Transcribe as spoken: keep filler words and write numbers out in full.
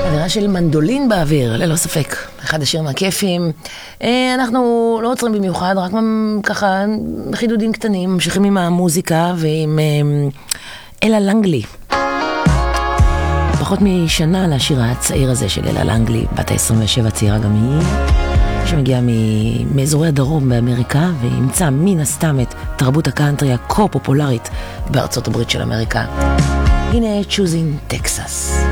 אווירה של מנדולין באוויר, ללא ספק. אחד השירים הכיפים. אנחנו לא עוצרים במיוחד, רק ככה חידודים קטנים, ממשיכים עם המוזיקה ועם אלה לנגלי. פחות משנה לשיר הצעיר הזה של אלה לנגלי, בת ה-עשרים ושבע, צעירה גם היא, שמגיעה מאזורי הדרום באמריקה, וימצא מן הסתם את תרבות הקאנטרי הכה פופולרית בארצות הברית של אמריקה. הנה Choosing Texas.